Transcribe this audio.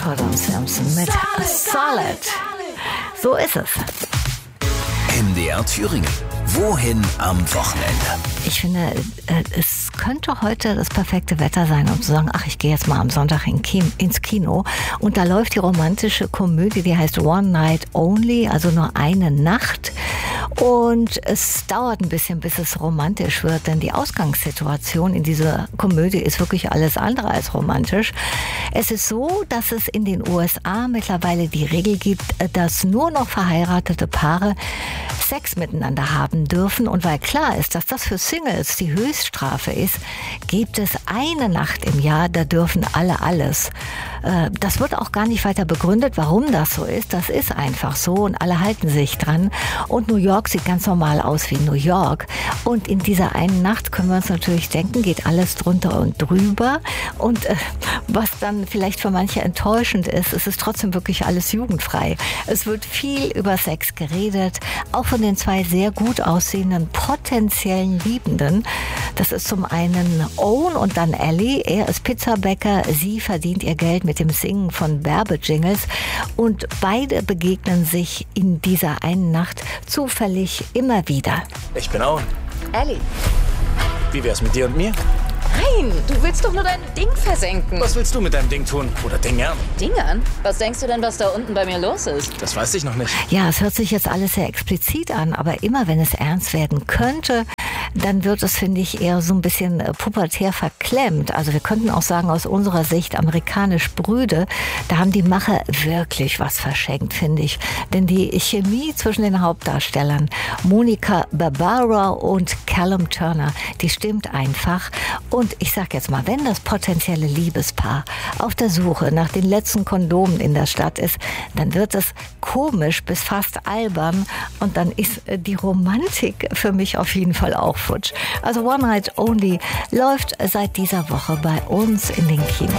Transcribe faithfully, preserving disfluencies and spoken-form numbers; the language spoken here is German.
Jordan Simpson mit Solid. So ist es. M D R Thüringen. Wohin am Wochenende? Ich finde, es könnte heute das perfekte Wetter sein, um zu sagen, ach, ich gehe jetzt mal am Sonntag in Kino, ins Kino. Und da läuft die romantische Komödie, die heißt One Night Only, also nur eine Nacht. Und es dauert ein bisschen, bis es romantisch wird, denn die Ausgangssituation in dieser Komödie ist wirklich alles andere als romantisch. Es ist so, dass es in den U S A mittlerweile die Regel gibt, dass nur noch verheiratete Paare Sex miteinander haben dürfen. Und weil klar ist, dass das für Singles die Höchststrafe ist, gibt es eine Nacht im Jahr, da dürfen alle alles. Das wird auch gar nicht weiter begründet, warum das so ist. Das ist einfach so und alle halten sich dran. Und New York sieht ganz normal aus wie New York. Und in dieser einen Nacht können wir uns natürlich denken, geht alles drunter und drüber. Und äh, was dann vielleicht für manche enttäuschend ist, es ist trotzdem wirklich alles jugendfrei. Es wird viel über Sex geredet, auch von den zwei sehr gut aussehenden potenziellen Liebenden. Das ist zum einen Owen und dann Ellie. Er ist Pizzabäcker, sie verdient ihr Geld mit dem Singen von Werbejingles. Und beide begegnen sich in dieser einen Nacht zufällig immer wieder. Ich bin Owen. Ellie. Wie wär's mit dir und mir? Nein, du willst doch nur dein Ding versenken. Was willst du mit deinem Ding tun? Oder Dingern? Dingern? Was denkst du denn, was da unten bei mir los ist? Das weiß ich noch nicht. Ja, es hört sich jetzt alles sehr explizit an, aber immer wenn es ernst werden könnte, dann wird es, finde ich, eher so ein bisschen pubertär verklemmt. Also wir könnten auch sagen, aus unserer Sicht amerikanisch Brüde, da haben die Macher wirklich was verschenkt, finde ich. Denn die Chemie zwischen den Hauptdarstellern, Monica Barbara und Callum Turner, die stimmt einfach. Und ich sag jetzt mal, wenn das potenzielle Liebespaar auf der Suche nach den letzten Kondomen in der Stadt ist, dann wird es komisch bis fast albern und dann ist die Romantik für mich auf jeden Fall auch futsch. Also One Night Only läuft seit dieser Woche bei uns in den Kinos.